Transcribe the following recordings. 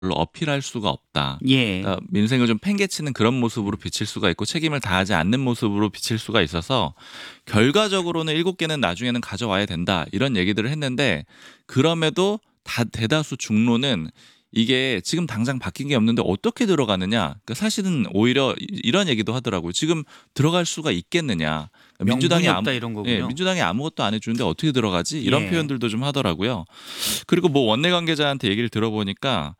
어필할 수가 없다. 예. 그러니까 민생을 좀 팽개치는 그런 모습으로 비칠 수가 있고 책임을 다하지 않는 모습으로 비칠 수가 있어서 결과적으로는 7개는 나중에는 가져와야 된다. 이런 얘기들을 했는데 그럼에도 대다수 중론은 이게 지금 당장 바뀐 게 없는데 어떻게 들어가느냐. 그러니까 사실은 오히려 이런 얘기도 하더라고요. 지금 들어갈 수가 있겠느냐. 명분이 없다 이런 예, 거군요. 민주당이 아무것도 안 해주는데 어떻게 들어가지? 이런 예. 표현들도 좀 하더라고요. 그리고 뭐 원내 관계자한테 얘기를 들어보니까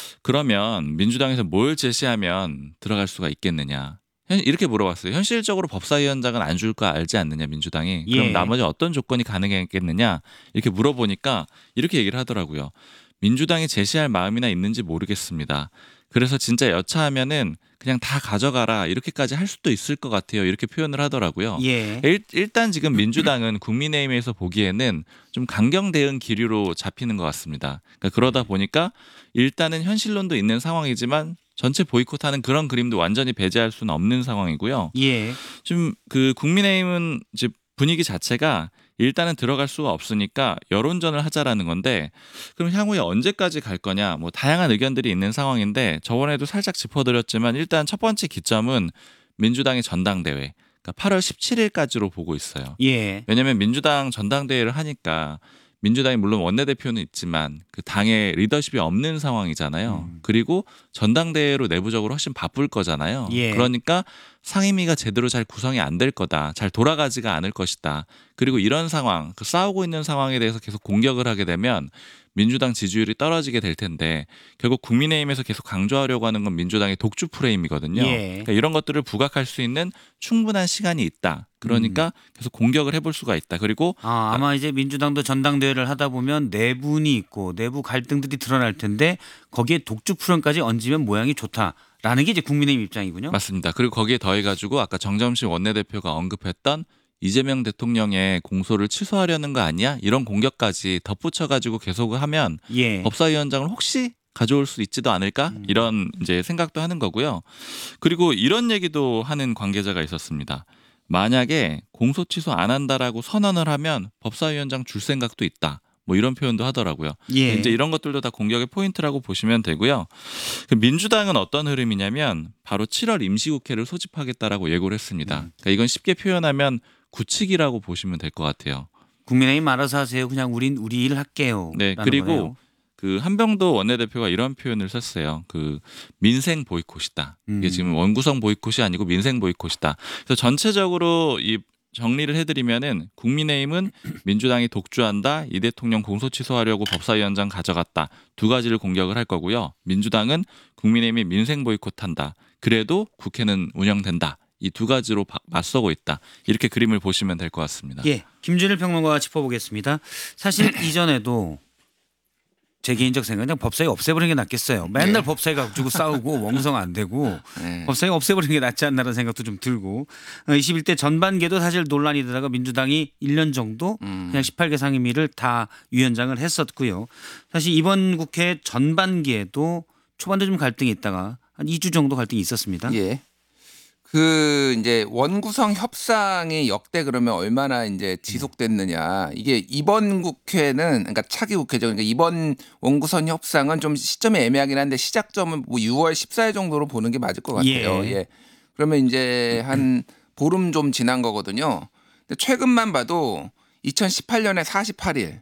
그러면 민주당에서 뭘 제시하면 들어갈 수가 있겠느냐. 이렇게 물어봤어요. 현실적으로 법사위원장은 안 줄 거 알지 않느냐 민주당이. 그럼 예. 나머지 어떤 조건이 가능했겠느냐 이렇게 물어보니까 이렇게 얘기를 하더라고요. 민주당이 제시할 마음이나 있는지 모르겠습니다. 그래서 진짜 여차하면은 그냥 다 가져가라 이렇게까지 할 수도 있을 것 같아요. 이렇게 표현을 하더라고요. 예. 일단 지금 민주당은 국민의힘에서 보기에는 좀 강경 대응 기류로 잡히는 것 같습니다. 그러니까 그러다 보니까 일단은 현실론도 있는 상황이지만 전체 보이콧하는 그런 그림도 완전히 배제할 수는 없는 상황이고요. 예. 좀 그 국민의힘은 이제 분위기 자체가 일단은 들어갈 수가 없으니까 여론전을 하자라는 건데 그럼 향후에 언제까지 갈 거냐 뭐 다양한 의견들이 있는 상황인데 저번에도 살짝 짚어드렸지만 일단 첫 번째 기점은 민주당의 전당대회 그러니까 8월 17일까지로 보고 있어요. 예. 왜냐하면 민주당 전당대회를 하니까 민주당이 물론 원내대표는 있지만 그 당의 리더십이 없는 상황이잖아요. 그리고 전당대회로 내부적으로 훨씬 바쁠 거잖아요. 예. 그러니까 상임위가 제대로 잘 구성이 안 될 거다. 잘 돌아가지가 않을 것이다. 그리고 이런 상황, 그 싸우고 있는 상황에 대해서 계속 공격을 하게 되면 민주당 지지율이 떨어지게 될 텐데 결국 국민의힘에서 계속 강조하려고 하는 건 민주당의 독주 프레임이거든요. 예. 그러니까 이런 것들을 부각할 수 있는 충분한 시간이 있다. 그러니까 계속 공격을 해볼 수가 있다. 그리고 아마 이제 민주당도 전당대회를 하다 보면 내분이 있고 내부 갈등들이 드러날 텐데 거기에 독주 풀원까지 얹으면 모양이 좋다라는 게 이제 국민의힘 입장이군요. 맞습니다. 그리고 거기에 더해가지고 아까 정점식 원내대표가 언급했던 이재명 대통령의 공소를 취소하려는 거 아니야? 이런 공격까지 덧붙여가지고 계속을 하면 예. 법사위원장을 혹시 가져올 수 있지도 않을까? 이런 이제 생각도 하는 거고요. 그리고 이런 얘기도 하는 관계자가 있었습니다. 만약에 공소 취소 안 한다라고 선언을 하면 법사위원장 줄 생각도 있다. 뭐 이런 표현도 하더라고요. 예. 이제 이런 것들도 다 공격의 포인트라고 보시면 되고요. 그 민주당은 어떤 흐름이냐면 바로 7월 임시국회를 소집하겠다라고 예고를 했습니다. 그러니까 이건 쉽게 표현하면 구치기라고 보시면 될 것 같아요. 국민의힘 알아서 하세요. 그냥 우린 우리 일 할게요. 네, 그리고 그 한병도 원내대표가 이런 표현을 썼어요. 그 민생 보이콧이다. 이게 지금 원구성 보이콧이 아니고 민생 보이콧이다. 그래서 전체적으로 이 정리를 해드리면은 국민의힘은 민주당이 독주한다. 이 대통령 공소 취소하려고 법사위원장 가져갔다. 두 가지를 공격을 할 거고요. 민주당은 국민의힘이 민생 보이콧한다. 그래도 국회는 운영된다. 이 두 가지로 맞서고 있다. 이렇게 그림을 보시면 될 것 같습니다. 예. 김준일 평론가와 짚어보겠습니다. 사실 이전에도 제 개인적 생각은 법사위 없애버리는 게 낫겠어요. 맨날 법사위 가지고 싸우고 원구성 안 되고 법사위 없애버리는 게 낫지 않나라는 생각도 좀 들고 21대 전반기에도 사실 논란이 되다가 민주당이 1년 정도 그냥 18개 상임위를 다 위원장을 했었고요. 사실 이번 국회 전반기에도 초반에 좀 갈등이 있다가 한 2주 정도 갈등이 있었습니다. 예. 그 이제 원구성 협상이 역대 그러면 얼마나 이제 지속됐느냐. 이게 이번 국회는 그러니까 차기 국회죠. 그러니까 이번 원구성 협상은 좀 시점이 애매하긴 한데 시작점은 뭐 6월 14일 정도로 보는 게 맞을 것 같아요. 예. 예. 그러면 이제 한 보름 좀 지난 거거든요. 근데 최근만 봐도 2018년에 48일,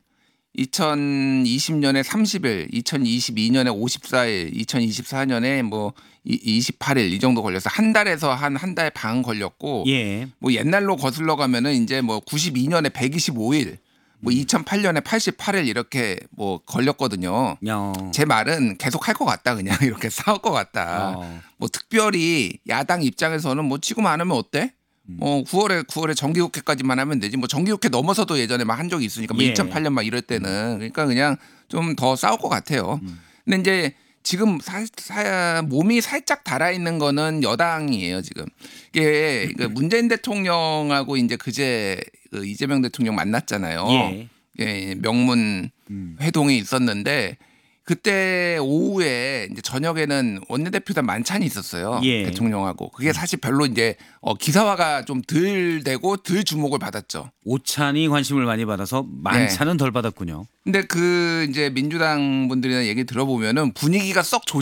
2020년에 30일, 2022년에 54일, 2024년에 뭐 28일 이 정도 걸려서 한 달에서 한 달 반 걸렸고 예. 뭐 옛날로 거슬러 가면은 이제 뭐 92년에 125일, 뭐 2008년에 88일 이렇게 뭐 걸렸거든요. 제 말은 계속 할 것 같다 그냥 이렇게 싸울 것 같다. 뭐 특별히 야당 입장에서는 뭐 지금 안 하면 어때? 9월에 정기국회까지만 하면 되지. 뭐 정기국회 넘어서도 예전에 막 한 적이 있으니까 뭐 2008년 막 이럴 때는 그러니까 그냥 좀 더 싸울 것 같아요. 근데 이제 지금 몸이 살짝 달아 있는 거는 여당이에요 지금. 이게 문재인 대통령하고 이제 그제 이재명 대통령 만났잖아요. 예. 예, 명문 회동이 있었는데 그때 오후에 이제 저녁에는 원내대표단 만찬이 있었어요. 예. 대통령하고. 그게 사실 별로 이제 기사화가 좀 덜 되고 덜 주목을 받았죠. 오찬이 관심을 많이 받아서 만찬은 덜 받았군요. 근데 그 이제 민주당 분들이나 얘기 들어보면은 분위기가 썩